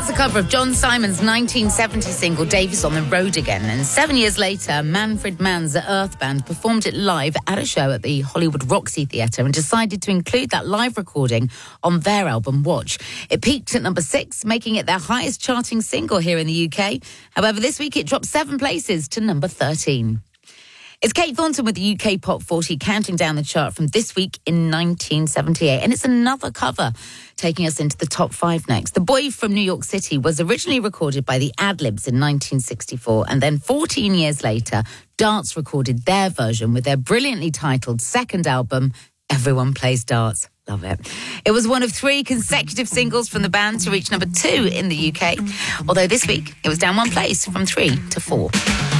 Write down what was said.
That's a cover of John Simon's 1970 single Davis on the Road Again. And 7 years later, Manfred Mann's Earth Band performed it live at a show at the Hollywood Roxy Theatre and decided to include that live recording on their album Watch. It peaked at number 6, making it their highest charting single here in the UK. However, this week it dropped 7 places to number 13. It's Kate Thornton with the UK Pop 40 counting down the chart from this week in 1978. And it's another cover taking us into the top 5 next. The Boy from New York City was originally recorded by the Adlibs in 1964. And then 14 years later, Darts recorded their version with their brilliantly titled second album, Everyone Plays Darts. Love it. It was one of 3 consecutive singles from the band to reach number 2 in the UK. Although this week, it was down 1 place from 3 to 4.